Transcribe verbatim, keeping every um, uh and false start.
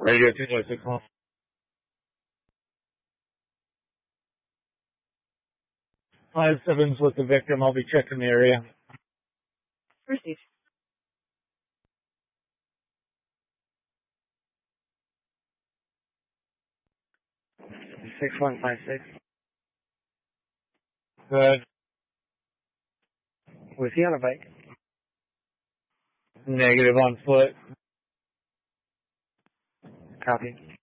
Radio two oh six one. Five sevens with the victim. I'll be checking the area. Received. six one five six. Good. Was he on a bike? Negative on foot. Copy.